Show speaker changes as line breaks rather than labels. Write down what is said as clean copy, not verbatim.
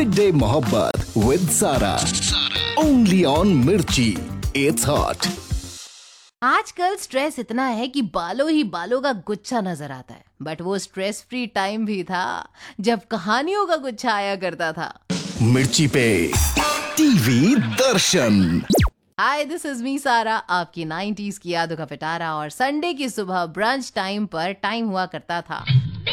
Midday मोहब्बत with सारा, only on मिर्ची, इट्स हॉट।
आजकल स्ट्रेस इतना है कि बालों ही बालों का गुच्छा नजर आता है, बट वो स्ट्रेस फ्री टाइम भी था जब कहानियों का गुच्छा आया करता था।
मिर्ची पे TV Darshan.
Hi, this is me सारा, आपकी 90s की यादों का पिटारा। और संडे की सुबह ब्रंच टाइम पर टाइम हुआ करता था